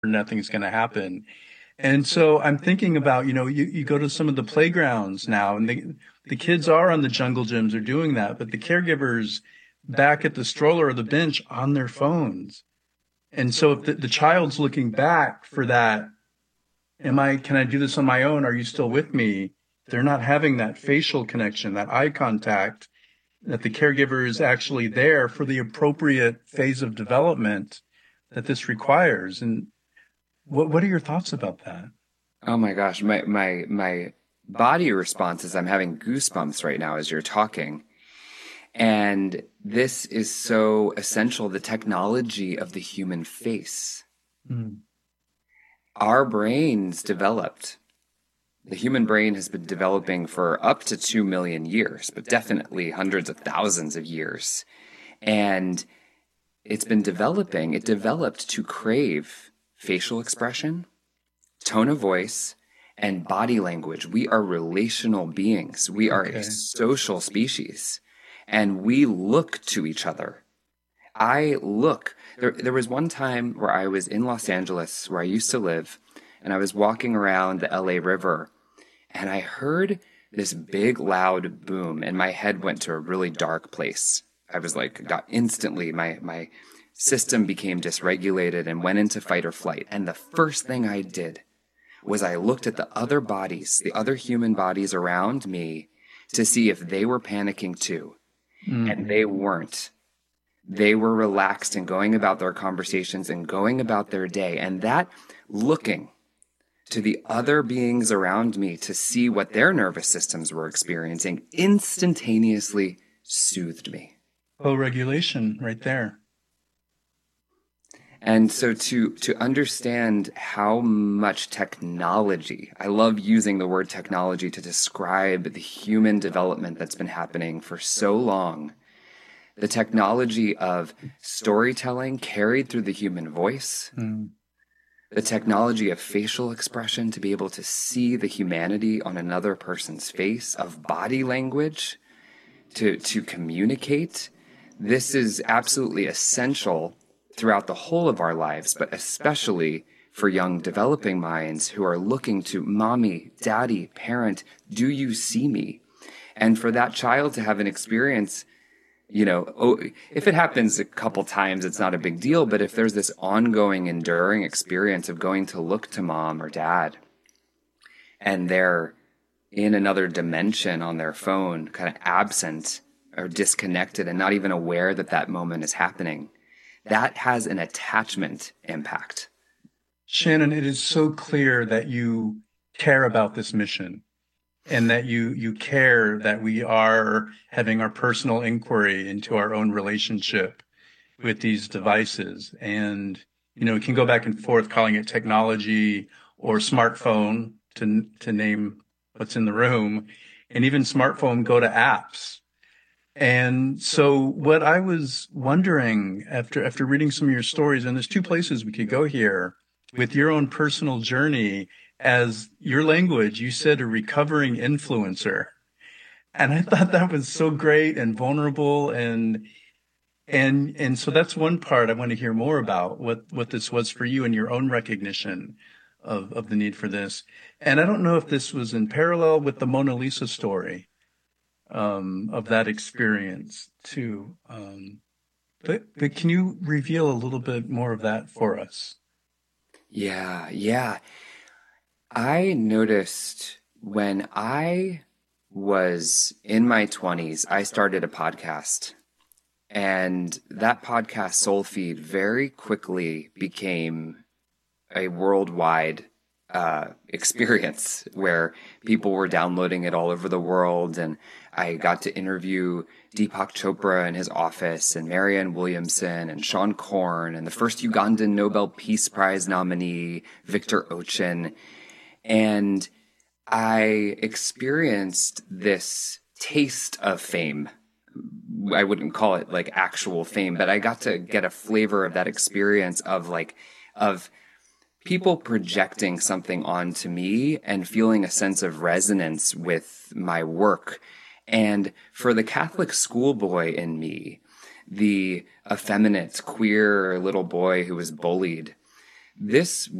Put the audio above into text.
nothing's going to happen. And so I'm thinking about, you go to some of the playgrounds now, and the kids are on the jungle gyms are doing that, but the caregivers back at the stroller or the bench on their phones. And so if the child's looking back for that, can I do this on my own? Are you still with me? They're not having that facial connection, that eye contact, that the caregiver is actually there for the appropriate phase of development that this requires. And what are your thoughts about that? Oh my gosh, my body response is I'm having goosebumps right now as you're talking. And this is so essential, the technology of the human face. Mm. Our brains developed. The human brain has been developing for up to 2 million years, but definitely hundreds of thousands of years. And it's been developing. It developed to crave facial expression, tone of voice, and body language. We are relational beings. We are a social species, and we look to each other. I look. There was one time where I was in Los Angeles, where I used to live, and I was walking around the LA River, and I heard this big, loud boom, and my head went to a really dark place. I was like, got instantly, my system became dysregulated and went into fight or flight. And the first thing I did was I looked at the other bodies, the other human bodies around me, to see if they were panicking too. Mm. And they weren't. They were relaxed and going about their conversations and going about their day. And that looking to the other beings around me to see what their nervous systems were experiencing instantaneously soothed me. Co-regulation right there. And so to understand how much technology, I love using the word technology to describe the human development that's been happening for so long. The technology of storytelling carried through the human voice, the technology of facial expression to be able to see the humanity on another person's face, of body language to communicate. This is absolutely essential throughout the whole of our lives, but especially for young developing minds who are looking to mommy, daddy, parent, do you see me? And for that child to have an experience, if it happens a couple times, it's not a big deal. But if there's this ongoing, enduring experience of going to look to mom or dad, and they're in another dimension on their phone, kind of absent or disconnected and not even aware that that moment is happening, that has an attachment impact. Shannon, it is so clear that you care about this mission, and that you care that we are having our personal inquiry into our own relationship with these devices. And, we can go back and forth calling it technology or smartphone to name what's in the room, and even smartphone go to apps. And so what I was wondering after reading some of your stories, and there's two places we could go here with your own personal journey. As your language, you said a recovering influencer. And I thought that was so great and vulnerable. And so that's one part I want to hear more about, what this was for you and your own recognition of the need for this. And I don't know if this was in parallel with the Mona Lisa story, of that experience too. But can you reveal a little bit more of that for us? Yeah. I noticed when I was in my 20s, I started a podcast. And that podcast, Soul Feed, very quickly became a worldwide experience where people were downloading it all over the world. And I got to interview Deepak Chopra in his office, and Marianne Williamson, and Sean Korn, and the first Ugandan Nobel Peace Prize nominee, Victor Ochin. And I experienced this taste of fame. I wouldn't call it like actual fame, but I got to get a flavor of that experience of people projecting something onto me and feeling a sense of resonance with my work. And for the Catholic schoolboy in me, the effeminate queer little boy who was bullied, this